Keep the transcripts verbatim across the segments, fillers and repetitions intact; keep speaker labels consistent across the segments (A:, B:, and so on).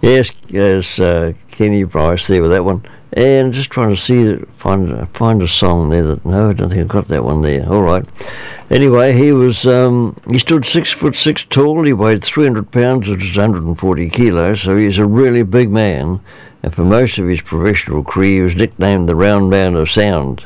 A: Yes, yes, uh, Kenny Price there with that one. And just trying to see, find find a song there that, no, I don't think I've got that one there. All right. Anyway, he was, um, he stood six foot six tall. He weighed three hundred pounds, which is one hundred forty kilos. So he's a really big man. And for most of his professional career, he was nicknamed the Round Man of Sound.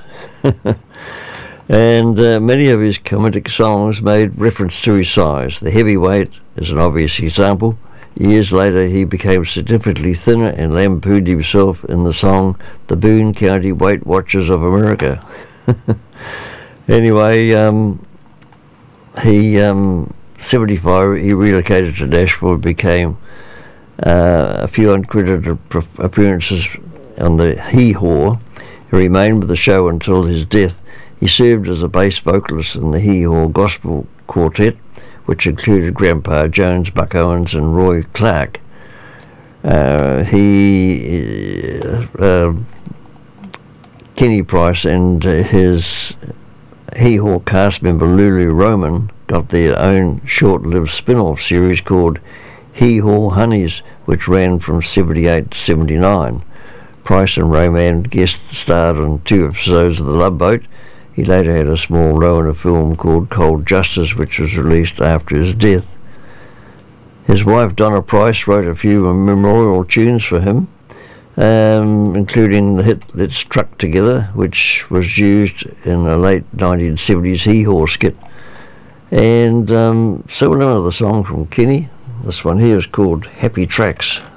A: And uh, many of his comedic songs made reference to his size. The Heavyweight is an obvious example. Years later, he became significantly thinner and lampooned himself in the song The Boone County Weight Watchers of America. Anyway, um, he, um, seventy-five, he relocated to Nashville and became uh, a few uncredited appearances on the Hee Haw. He remained with the show until his death. He served as a bass vocalist in the Hee Haw Gospel Quartet, which included Grandpa Jones, Buck Owens, and Roy Clark. Uh, he, uh, Kenny Price and uh, his Hee Haw cast member Lulu Roman got their own short-lived spin-off series called Hee Haw Honeys, which ran from seventy-eight to seventy-nine. Price and Roman guest starred on two episodes of The Love Boat. He later had a small role in a film called Cold Justice, which was released after his death. His wife Donna Price wrote a few memorial tunes for him, um, including the hit Let's Truck Together, which was used in a late nineteen seventies Hee Haw skit. And um, so another song from Kenny. This one here is called Happy Tracks.